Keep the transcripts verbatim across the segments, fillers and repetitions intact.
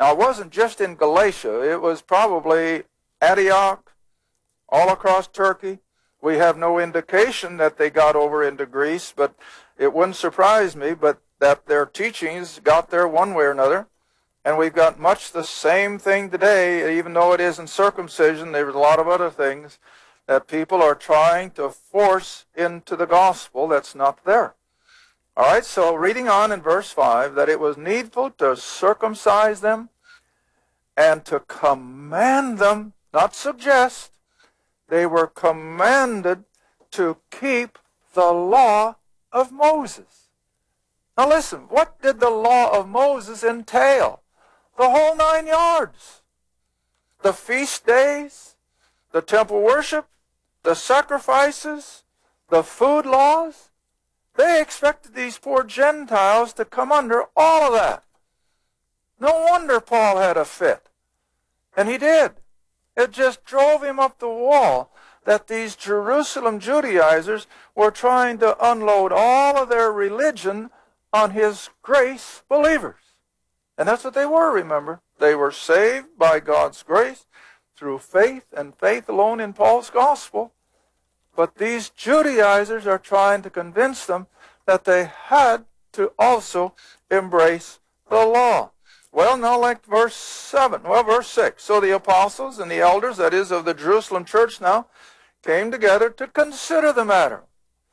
Now, it wasn't just in Galatia. It was probably Antioch, all across Turkey. We have no indication that they got over into Greece, but it wouldn't surprise me but that their teachings got there one way or another. And we've got much the same thing today, even though it isn't circumcision. There's a lot of other things that people are trying to force into the gospel that's not there. All right, so reading on in verse five, that it was needful to circumcise them and to command them, not suggest, they were commanded to keep the law of Moses. Now listen, what did the law of Moses entail? The whole nine yards. The feast days, the temple worship, the sacrifices, the food laws. They expected these poor Gentiles to come under all of that. No wonder Paul had a fit. And he did. It just drove him up the wall that these Jerusalem Judaizers were trying to unload all of their religion on his grace believers. And that's what they were, remember. They were saved by God's grace through faith and faith alone in Paul's gospel. But these Judaizers are trying to convince them that they had to also embrace the law. Well, now like verse seven, well, verse six. So the apostles and the elders, that is of the Jerusalem church now, came together to consider the matter.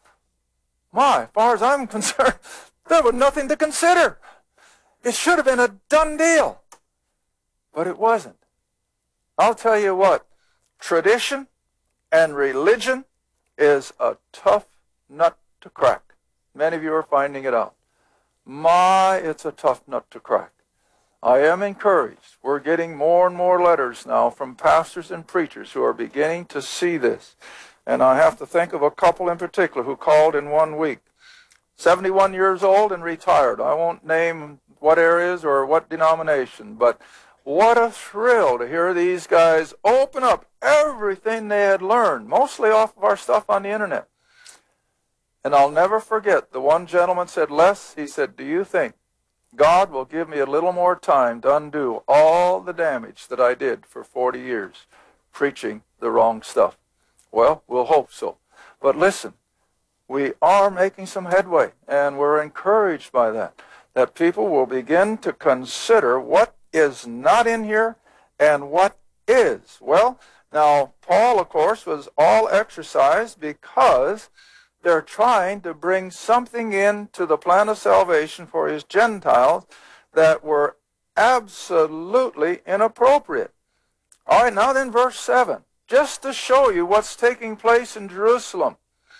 My, as far as I'm concerned, there was nothing to consider. It should have been a done deal. But it wasn't. I'll tell you what, tradition and religion is a tough nut to crack. Many of you are finding it out. My, it's a tough nut to crack. I am encouraged. We're getting more and more letters now from pastors and preachers who are beginning to see this. And I have to think of a couple in particular who called in one week. seventy-one years old and retired. I won't name what areas or what denomination, but what a thrill to hear these guys open up everything they had learned, mostly off of our stuff on the internet. And I'll never forget, the one gentleman said, Les, he said, do you think God will give me a little more time to undo all the damage that I did for forty years preaching the wrong stuff? Well, we'll hope so. But listen, we are making some headway, and we're encouraged by that, that people will begin to consider what is not in here and what is. Well, now, Paul, of course, was all exercised because they're trying to bring something into the plan of salvation for his Gentiles that were absolutely inappropriate. All right, now then verse seven, just to show you what's taking place in Jerusalem.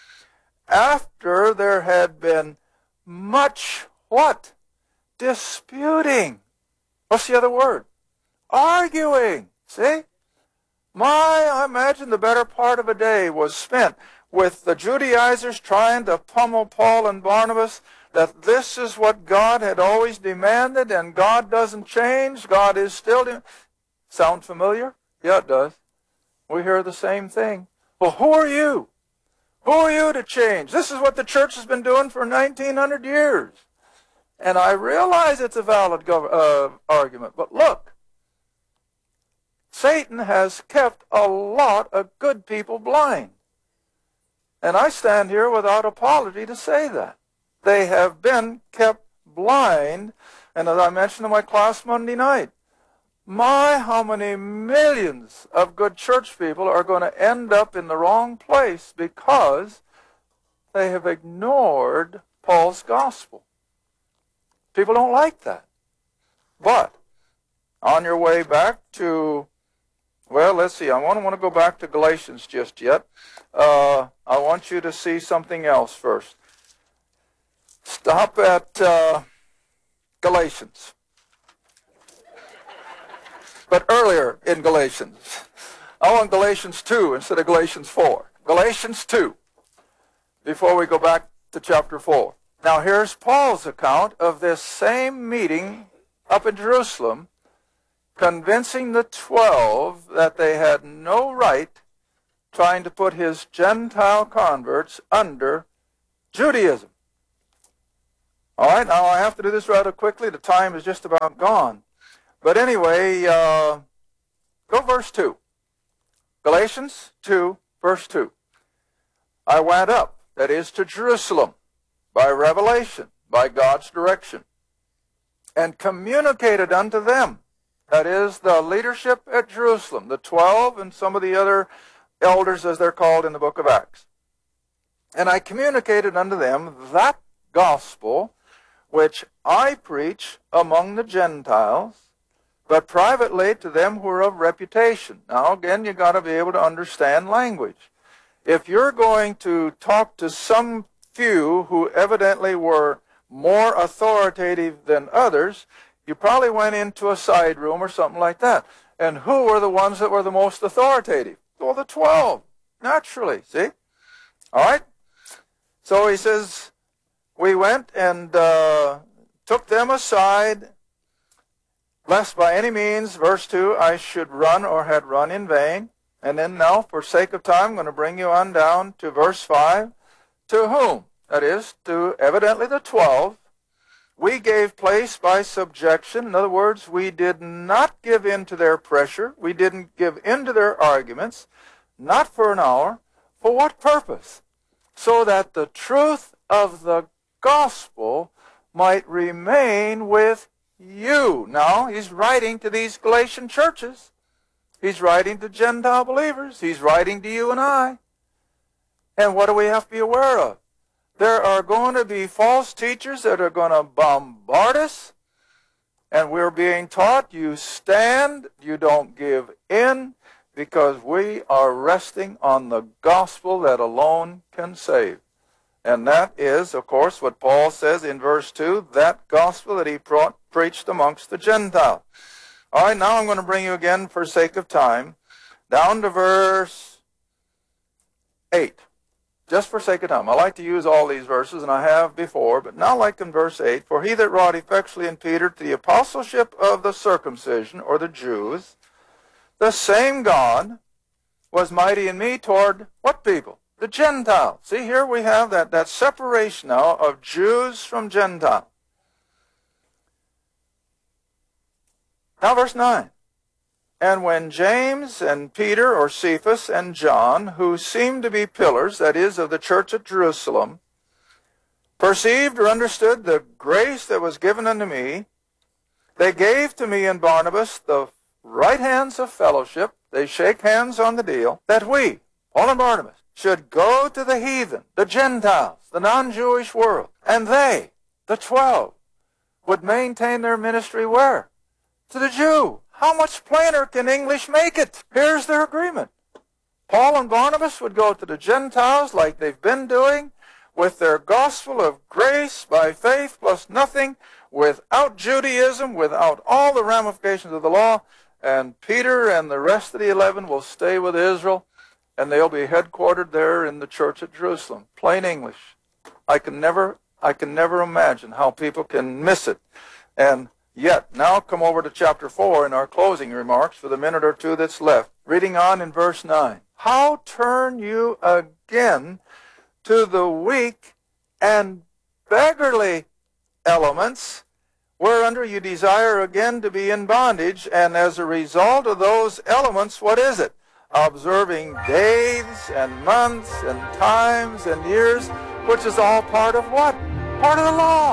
After there had been much, what? Disputing. What's the other word? Arguing. See? My, I imagine the better part of a day was spent with the Judaizers trying to pummel Paul and Barnabas that this is what God had always demanded and God doesn't change. God is still... De- Sound familiar? Yeah, it does. We hear the same thing. Well, who are you? Who are you to change? This is what the church has been doing for nineteen hundred years. And I realize it's a valid gov- uh, argument, but look, Satan has kept a lot of good people blind. And I stand here without apology to say that. They have been kept blind, and as I mentioned in my class Monday night, my, how many millions of good church people are going to end up in the wrong place because they have ignored Paul's gospel. People don't like that. But on your way back to, well, let's see, I don't want to go back to Galatians just yet. Uh, I want you to see something else first. Stop at uh, Galatians. But earlier in Galatians. I want Galatians two instead of Galatians four. Galatians two, before we go back to chapter four. Now here's Paul's account of this same meeting up in Jerusalem, convincing the twelve that they had no right trying to put his Gentile converts under Judaism. All right, now I have to do this rather quickly. The time is just about gone. But anyway, uh, go verse two. Galatians two, verse two. I went up, that is, to Jerusalem, by revelation, by God's direction, and communicated unto them, that is, the leadership at Jerusalem, the twelve and some of the other elders, as they're called in the book of Acts. And I communicated unto them that gospel which I preach among the Gentiles, but privately to them who are of reputation. Now, again, you got to be able to understand language. If you're going to talk to some few who evidently were more authoritative than others, you probably went into a side room or something like that. And who were the ones that were the most authoritative? Well, the twelve, naturally, see? All right? So he says, we went and uh, took them aside, lest by any means, verse two, I should run or had run in vain. And then now, for sake of time, I'm going to bring you on down to verse five. To whom? That is, to evidently the twelve. We gave place by subjection. In other words, we did not give in to their pressure. We didn't give in to their arguments. Not for an hour. For what purpose? So that the truth of the gospel might remain with you. Now, he's writing to these Galatian churches. He's writing to Gentile believers. He's writing to you and I. And what do we have to be aware of? There are going to be false teachers that are going to bombard us. And we're being taught, you stand, you don't give in, because we are resting on the gospel that alone can save. And that is, of course, what Paul says in verse two, that gospel that he brought, preached amongst the Gentiles. All right, now I'm going to bring you again, for sake of time, down to verse eight. Just for sake of time. I like to use all these verses, and I have before, but now like in verse eight, for he that wrought effectually in Peter to the apostleship of the circumcision, or the Jews, the same God was mighty in me toward what people? The Gentiles. See, here we have that, that separation now of Jews from Gentiles. Now verse nine. And when James and Peter, or Cephas, and John, who seemed to be pillars, that is, of the church at Jerusalem, perceived or understood the grace that was given unto me, they gave to me and Barnabas the right hands of fellowship. They shake hands on the deal, that we, Paul and Barnabas, should go to the heathen, the Gentiles, the non-Jewish world, and they, the twelve, would maintain their ministry where? To the Jew. How much plainer can English make it? Here's their agreement. Paul and Barnabas would go to the Gentiles like they've been doing, with their gospel of grace by faith plus nothing, without Judaism, without all the ramifications of the law, and Peter and the rest of the eleven will stay with Israel, and they'll be headquartered there in the church at Jerusalem. Plain English. I can never, I can never imagine how people can miss it. And yet, now come over to chapter four in our closing remarks for the minute or two that's left. Reading on in verse nine. How turn you again to the weak and beggarly elements, whereunder you desire again to be in bondage, and as a result of those elements, what is it? Observing days and months and times and years, which is all part of what? Part of the law.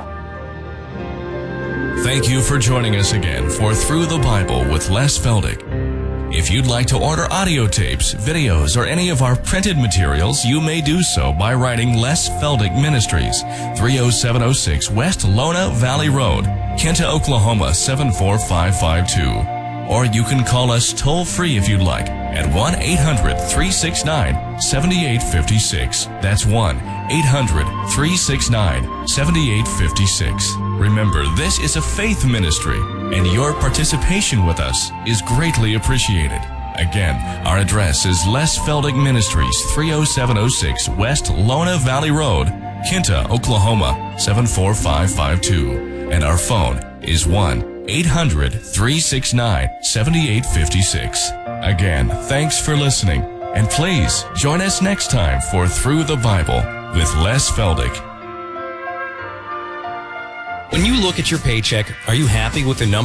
Thank you for joining us again for Through the Bible with Les Feldick. If you'd like to order audio tapes, videos, or any of our printed materials, you may do so by writing Les Feldick Ministries, three oh seven oh six West Lona Valley Road, Kinta, Oklahoma seven four five five two. Or you can call us toll-free if you'd like at one eight hundred, three six nine, seven eight five six. That's one eight hundred, three six nine, seven eight five six. Remember, this is a faith ministry, and your participation with us is greatly appreciated. Again, our address is Les Feldick Ministries, three oh seven oh six West Lona Valley Road, Kinta, Oklahoma seven four five five two. And our phone is one eight hundred, three six nine, seven eight five six. Again, thanks for listening, and please join us next time for Through the Bible with Les Feldick. When you look at your paycheck, are you happy with the number?